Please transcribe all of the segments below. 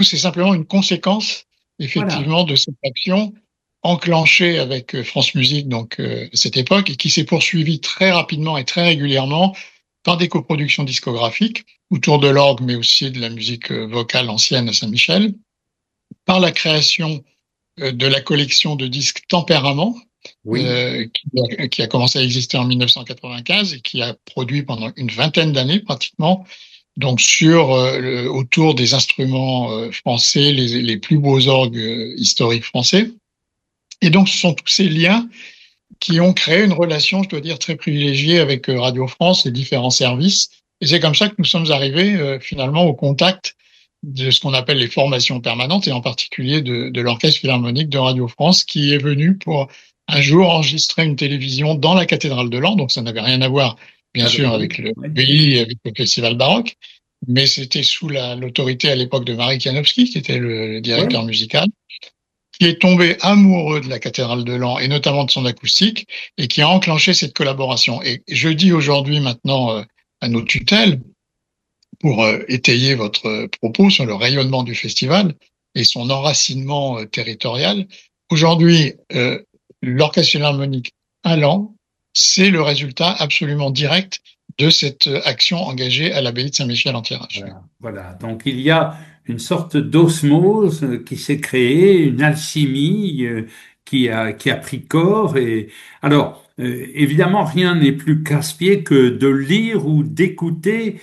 c'est simplement une conséquence, Voilà. effectivement, de cette action enclenchée avec France Musique, donc à cette époque, et qui s'est poursuivie très rapidement et très régulièrement par des coproductions discographiques autour de l'orgue, mais aussi de la musique vocale ancienne à Saint-Michel, par la création de la collection de disques Tempérament, Oui. qui a commencé à exister en 1995 et qui a produit pendant une vingtaine d'années pratiquement, donc autour des instruments français, les plus beaux orgues historiques français. Et donc ce sont tous ces liens qui ont créé une relation, je dois dire, très privilégiée avec Radio France et différents services. Et c'est comme ça que nous sommes arrivés finalement au contact de ce qu'on appelle les formations permanentes, et en particulier de l'Orchestre Philharmonique de Radio France, qui est venu pour un jour enregistrer une télévision dans la cathédrale de Laon. Donc ça n'avait rien à voir, bien Avec sûr, vous. avec le Oui. pays, avec le festival baroque, mais c'était sous l'autorité à l'époque de Marie Janowski, qui était le Oui. directeur musical, qui est tombé amoureux de la cathédrale de Laon et notamment de son acoustique, et qui a enclenché cette collaboration. Et je dis aujourd'hui maintenant à nos tutelles, pour étayer votre propos sur le rayonnement du festival et son enracinement territorial. Aujourd'hui, l'Orchestre Philharmonique à Laon, c'est le résultat absolument direct de cette action engagée à l'abbaye de Saint-Michel en Thiérache. Voilà, voilà. Donc il y a une sorte d'osmose qui s'est créée, une alchimie qui a pris corps. Et alors, évidemment, rien n'est plus casse-pied que de lire ou d'écouter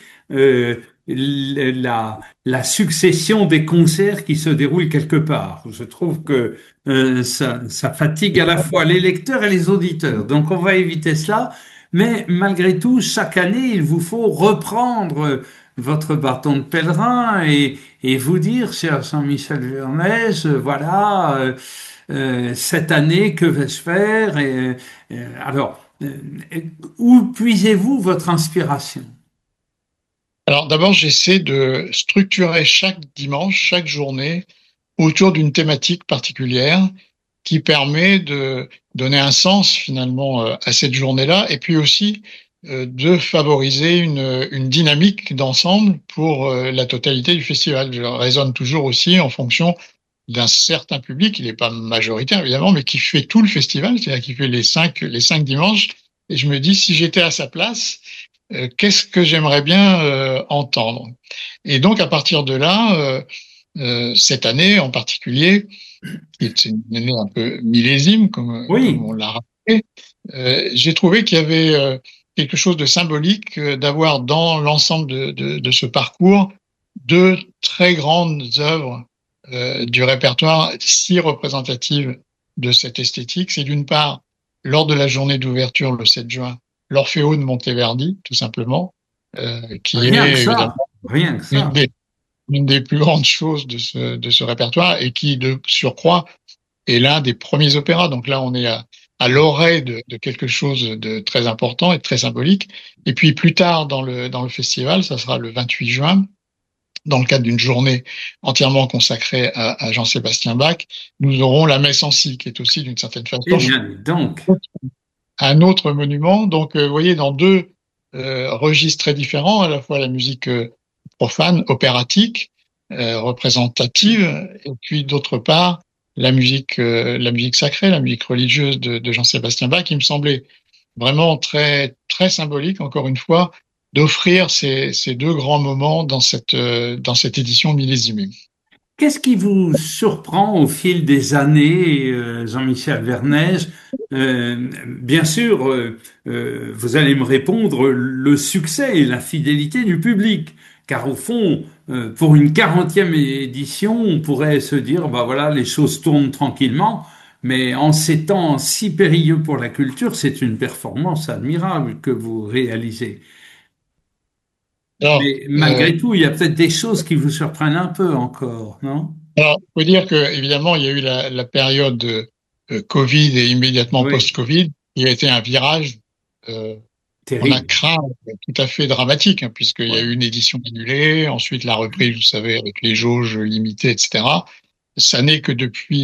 la succession des concerts qui se déroulent quelque part. Je trouve que ça fatigue à la fois les lecteurs et les auditeurs. Donc on va éviter cela. Mais malgré tout, chaque année, il vous faut reprendre votre bâton de pèlerin et vous dire, cher Jean-Michel Vernès, voilà, cette année, que vais-je faire? Alors, où puisez-vous votre inspiration? Alors d'abord, j'essaie de structurer chaque dimanche, chaque journée, autour d'une thématique particulière qui permet de donner un sens finalement à cette journée-là, et puis aussi de favoriser une dynamique d'ensemble pour la totalité du festival. Je raisonne toujours aussi en fonction d'un certain public, il n'est pas majoritaire évidemment, mais qui fait tout le festival, c'est-à-dire qui fait les cinq dimanches. Et je me dis, si j'étais à sa place, qu'est-ce que j'aimerais bien entendre? Et donc à partir de là, cette année en particulier, c'est une année un peu millésime, comme Oui, on l'a rappelé, j'ai trouvé qu'il y avait quelque chose de symbolique d'avoir dans l'ensemble de ce parcours deux très grandes œuvres du répertoire si représentatives de cette esthétique. C'est d'une part, lors de la journée d'ouverture le 7 juin, l'Orfeo de Monteverdi, tout simplement, qui rien que est évidemment ça, rien que une ça. des, une des plus grandes choses de ce répertoire, et qui, de surcroît, est l'un des premiers opéras. Donc là, on est à l'orée de quelque chose de très important et de très symbolique. Et puis plus tard dans le festival, ça sera le 28 juin, dans le cadre d'une journée entièrement consacrée à Jean-Sébastien Bach, nous aurons la Messe en si, qui est aussi d'une certaine Eh façon bien, donc, un autre monument. Donc, vous voyez, dans deux registres très différents, à la fois la musique profane, opératique, représentative, et puis d'autre part la musique sacrée, la musique religieuse de Jean-Sébastien Bach, qui me semblait vraiment très très symbolique, encore une fois, d'offrir ces deux grands moments dans cette édition millésimée. qu'est-ce qui vous surprend au fil des années, Jean-Michel Vernès? Bien sûr, vous allez me répondre le succès et la fidélité du public, car au fond, pour une 40e édition, on pourrait se dire, bah voilà, les choses tournent tranquillement, mais en ces temps si périlleux pour la culture, c'est une performance admirable que vous réalisez. Alors, Mais malgré tout, il y a peut-être des choses qui vous surprennent un peu encore, non? faut dire que évidemment, il y a eu la période Covid et immédiatement Oui, post-Covid, qui a été un virage euh, on a terrible. craint tout à fait dramatique, hein, puisqu'il y a Ouais. eu une édition annulée, ensuite la reprise, vous savez, avec les jauges limitées, etc. Ça n'est que depuis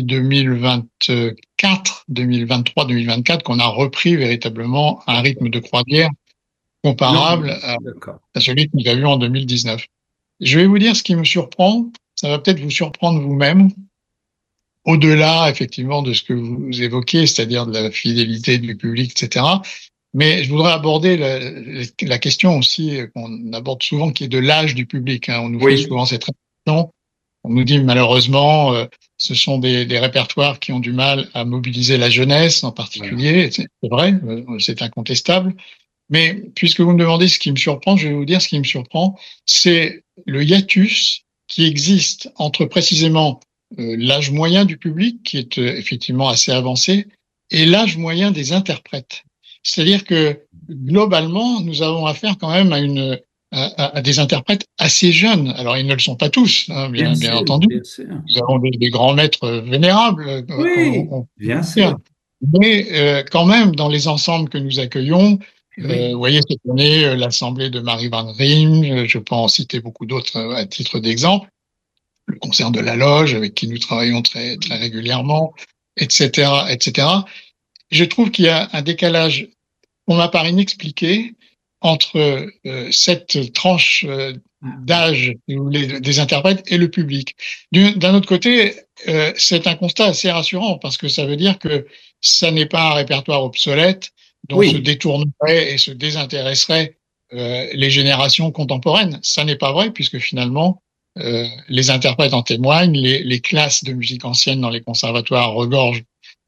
2024, 2023, 2024 qu'on a repris véritablement un rythme de croisière Non, comparable à d'accord. celui que nous avions en 2019. Je vais vous dire ce qui me surprend, ça va peut-être vous surprendre vous-même, au-delà effectivement de ce que vous évoquez, c'est-à-dire de la fidélité du public, etc. Mais je voudrais aborder la question aussi qu'on aborde souvent, qui est de l'âge du public, hein. On nous fait Oui, souvent cette réflexion. On nous dit malheureusement, ce sont des répertoires qui ont du mal à mobiliser la jeunesse en voilà. particulier. C'est vrai, c'est incontestable. Mais puisque vous me demandez ce qui me surprend, je vais vous dire ce qui me surprend, c'est le hiatus qui existe entre précisément l'âge moyen du public, qui est effectivement assez avancé, et l'âge moyen des interprètes. C'est-à-dire que globalement, nous avons affaire quand même à des interprètes assez jeunes. Alors, ils ne le sont pas tous, hein, Bien bien sûr, entendu. bien sûr. Nous avons des grands maîtres vénérables, Oui, on peut bien dire. sûr. Mais quand même, dans les ensembles que nous accueillons, Oui, vous voyez, cette année, l'Assemblée de Marie Van Rijn, je peux en citer beaucoup d'autres à titre d'exemple, le concert de la Loge, avec qui nous travaillons très régulièrement, etc., etc. Je trouve qu'il y a un décalage, pour ma part inexpliqué, entre cette tranche d'âge si vous voulez, des interprètes et le public. D'un autre côté, c'est un constat assez rassurant parce que ça veut dire que ça n'est pas un répertoire obsolète dont se oui. détourneraient et se désintéresseraient les générations contemporaines. Ça n'est pas vrai puisque finalement, les interprètes en témoignent, les classes de musique ancienne dans les conservatoires regorgent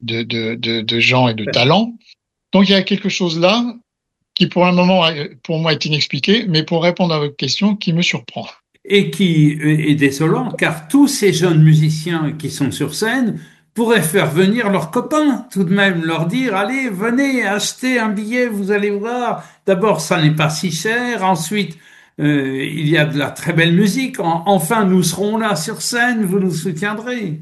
de gens et de talents. Donc il y a quelque chose là qui pour un moment, pour moi, est inexpliqué, mais pour répondre à votre question, qui me surprend. Et qui est désolant, car tous ces jeunes musiciens qui sont sur scène pourraient faire venir leurs copains, tout de même, leur dire, allez, venez, achetez un billet, vous allez voir. D'abord, ça n'est pas si cher. Ensuite, il y a de la très belle musique. Enfin, nous serons là sur scène, vous nous soutiendrez.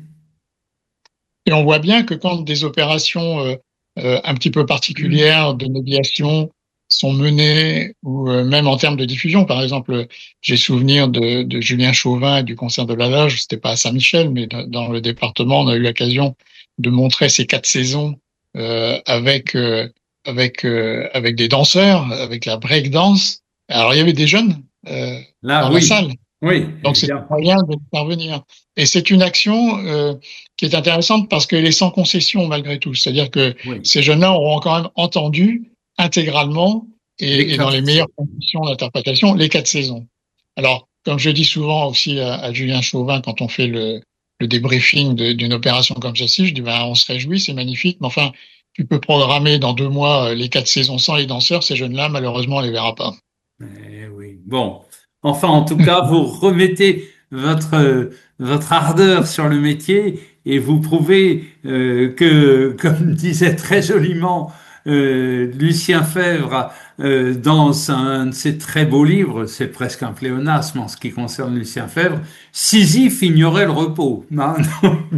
Et on voit bien que quand des opérations un petit peu particulières de médiation sont menées, ou même en termes de diffusion, par exemple, j'ai souvenir de Julien Chauvin et du concert de la Loge, c'était pas à Saint-Michel, mais dans le département, on a eu l'occasion de montrer ces 4 saisons avec des danseurs, avec la break dance. Alors il y avait des jeunes Là, dans la oui, salle. oui, Donc c'est évidemment. un moyen de parvenir. Et c'est une action qui est intéressante parce qu'elle est sans concession malgré tout. C'est-à-dire que Oui, ces jeunes-là auront quand même entendu intégralement les et dans les quatre meilleures saisons. conditions d'interprétation les 4 saisons. Alors, comme je dis souvent aussi à Julien Chauvin quand on fait le débriefing d'une opération comme celle-ci, je dis ben, on se réjouit, c'est magnifique, mais enfin, tu peux programmer dans 2 mois les 4 saisons sans les danseurs, ces jeunes-là, malheureusement, on les verra pas. Eh oui. Bon. Enfin, en tout cas, vous remettez votre ardeur sur le métier et vous prouvez que, comme disait très joliment Lucien Febvre dans un de ses très beaux livres, c'est presque un pléonasme en ce qui concerne Lucien Febvre, Sisyphe ignorait le repos. Hein, donc,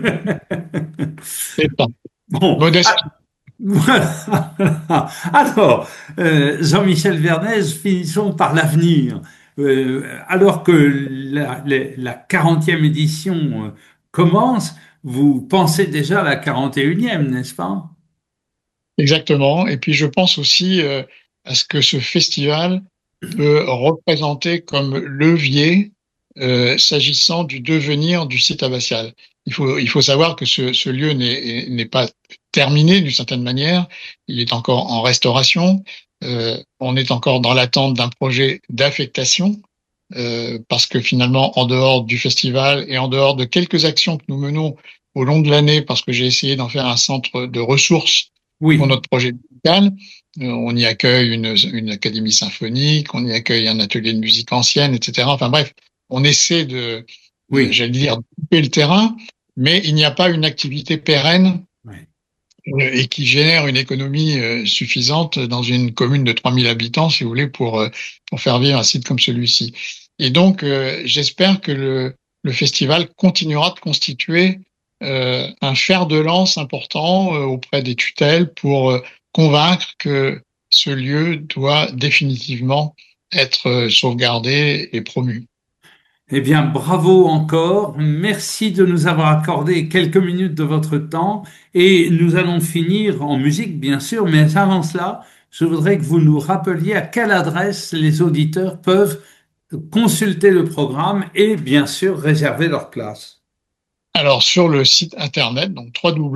C'est ça. bon, Modeste. voilà. Alors, Jean-Michel Vernez, finissons par l'avenir. Alors que la 40e édition commence, vous pensez déjà à la 41e, n'est-ce pas? Exactement. Et puis je pense aussi à ce que ce festival peut représenter comme levier s'agissant du devenir du site abbatial. Il faut savoir que ce lieu n'est pas terminé d'une certaine manière. Il est encore en restauration. On est encore dans l'attente d'un projet d'affectation. Parce que finalement, en dehors du festival et en dehors de quelques actions que nous menons au long de l'année, parce que j'ai essayé d'en faire un centre de ressources pour Oui, notre projet musical. On y accueille une académie symphonique, on y accueille un atelier de musique ancienne, etc. Enfin bref, on essaie oui. j'allais dire, de couper le terrain, mais il n'y a pas une activité pérenne Ouais. et qui génère une économie suffisante dans une commune de 3000 habitants, si vous voulez, pour faire vivre un site comme celui-ci. Et donc, j'espère que le festival continuera de constituer un fer de lance important auprès des tutelles pour convaincre que ce lieu doit définitivement être sauvegardé et promu. Eh bien, bravo encore. Merci de nous avoir accordé quelques minutes de votre temps et nous allons finir en musique, bien sûr, mais avant cela, je voudrais que vous nous rappeliez à quelle adresse les auditeurs peuvent consulter le programme et bien sûr réserver leur place. Alors, sur le site internet, donc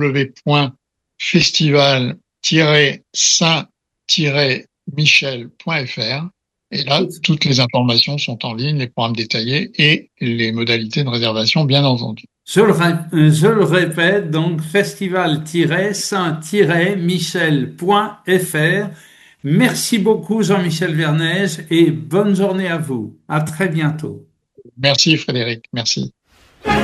www.festival-saint-michel.fr, et là, toutes les informations sont en ligne, les programmes détaillés et les modalités de réservation, bien entendu. Je le répète, donc festival-saint-michel.fr. Merci beaucoup Jean-Michel Vernège et bonne journée à vous. À très bientôt. Merci Frédéric, merci.